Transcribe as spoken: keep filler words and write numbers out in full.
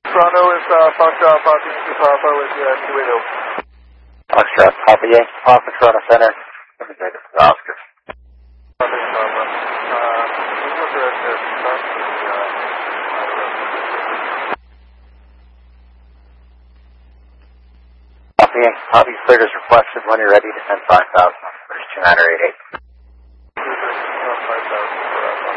Toronto is uh, Foxtrot, Papa, Papa with uh, two eighty. Foxtrot, Papa Yankee, Papa, Toronto Center. Let me take this to Oscar. Papa, Papa. Uh, what direction is Papa? Papa Yankee, Papa, cleared as requested. When you're ready, descend five thousand. British two nine eight eight. five thousand.